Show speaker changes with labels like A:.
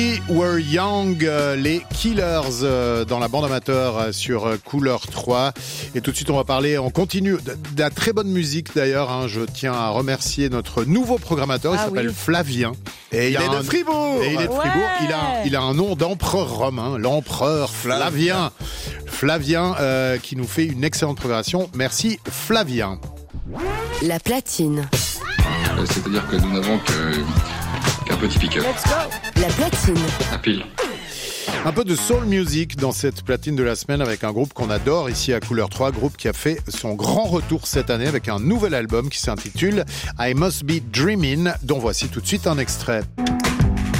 A: Were Young, les Killers dans la bande amateur sur Couleur 3. Et tout de suite, on continue de la très bonne musique d'ailleurs. Hein. Je tiens à remercier notre nouveau programmateur, il s'appelle Flavien. Et il est de Fribourg. Et il est de Fribourg. Il a un nom d'empereur romain, l'empereur Flavien. Flavien qui nous fait une excellente programmation. Merci Flavien.
B: La platine.
C: C'est-à-dire que nous n'avons qu'un petit pick-up.
B: La platine.
C: À pile.
A: Un peu de soul music dans cette platine de la semaine avec un groupe qu'on adore ici à Couleur 3, groupe qui a fait son grand retour cette année avec un nouvel album qui s'intitule I Must Be Dreamin', dont voici tout de suite un extrait.